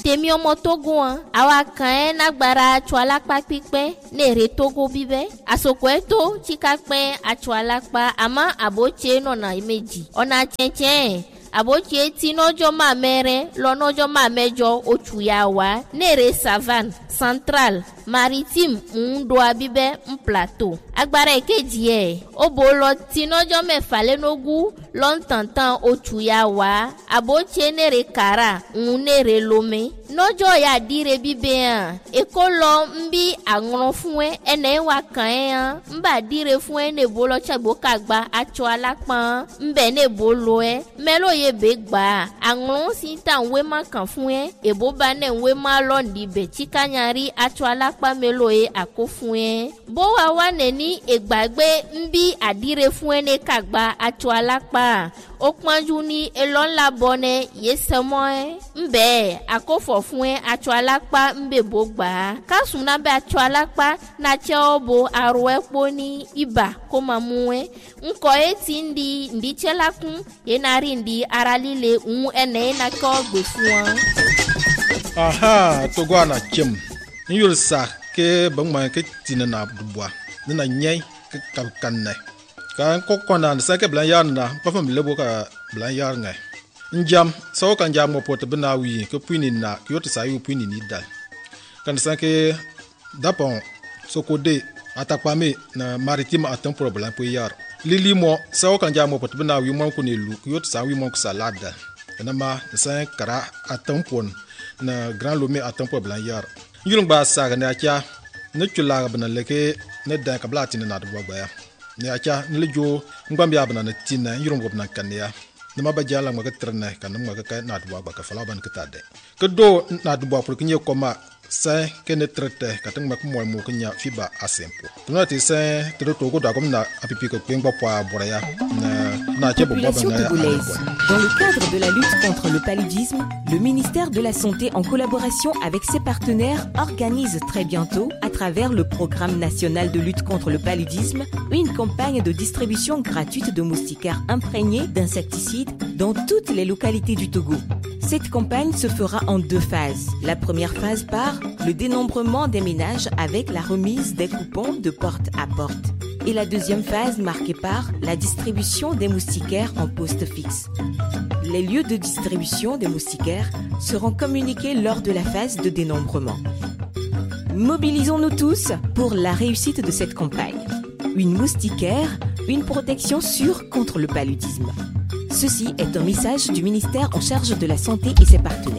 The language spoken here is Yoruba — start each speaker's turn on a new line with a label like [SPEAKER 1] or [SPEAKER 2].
[SPEAKER 1] Temi omo Togo awa kan nagbara chwalakpa pipe nere Togo bibe asokweto chikakpe achwalakpa ama aboche nona imeji ona chenchen aboche tinojo mamere lonojo mamejo ochuyawa nere savane central maritime ndo abibe plateau agbara ekeji obolo tinojo mefale nogu lontantan ochuyawa aboche nere kara nere lome nojo ya dire bibe ekolo mbi agron fun ene wa kan mba dire fun ne bolo chagbo kagba acho alapa mbe ne bolo melo ye begba agron sinta we ma kan fun ebo ba ne we ma lo ndibe chikanyari acho alapa melo akofun bo wa wa neni egbagbe mbi adire fun ne kagba acho alapa okpanju ni elon labone yesemo mbe akofo fún acho alapa mbe bogba kasuna be acho alapa na cheobo aro epo ni iba ko mamu nko eti ndi chelakun yenari ndi aralile ene na ko gbe fún
[SPEAKER 2] aha Togo ana chem nyul sa ke bangma ke tinana dubwa na nyai ke kalkanne kan kokona sa ke blan yarna pa fam lebo ka blan yarnga njam so kan jam mo pot bina wi ke puini na ke yota sa yu puini ni dal kan sa ke dapon sokode atakpame na maritime atam problem po yar lili mo so kan jam mo pot bina wi mo ko ne lu ke yota sa wi mo ko salada na ma sa kara atam pon na grand lome atam problem yar yulung ba sa ga na kya na chula bana leke na da ka blatin na do gba ne acha nlejo ngbambi abana na tina yulung bobna kanya nama bajala ngaka trene kan ngaka na duwa ba ka fala ban kita de kedo na duwa pour kinye koma sa kene trete katang mak mo mo kenya fiba asempo tuna ti sa to Togo da comme na apipi ko ngba poa boraya na chebo baba na.
[SPEAKER 3] Dans le cadre de la lutte contre le paludisme, le ministère de la Santé en collaboration avec ses partenaires organise très bientôt à travers le programme national de lutte contre le paludisme une campagne de distribution gratuite de moustiquaires imprégnés d'insecticides dans toutes les localités du Togo. Cette campagne se fera en 2 phases. La première phase par le dénombrement des ménages avec la remise des coupons de porte à porte. Et la deuxième phase marquée par la distribution des moustiquaires en poste fixe. Les lieux de distribution des moustiquaires seront communiqués lors de la phase de dénombrement. Mobilisons-nous tous pour la réussite de cette campagne. Une moustiquaire, une protection sûre contre le paludisme. Ceci est un message du ministère en charge de la santé et ses partenaires.